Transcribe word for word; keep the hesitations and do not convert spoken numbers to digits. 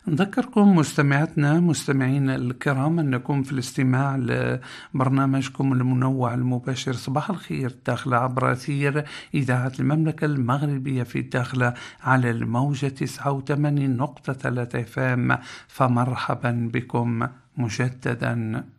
نذكركم مستمعاتنا مستمعينا الكرام أنكم في الاستماع لبرنامجكم المنوع المباشر صباح الخير الداخلة عبر أثير إذاعة المملكة المغربية في الداخلة على الموجة تسعة وثمانين نقطة ثلاثة اف ام. فمرحبا بكم مجددا.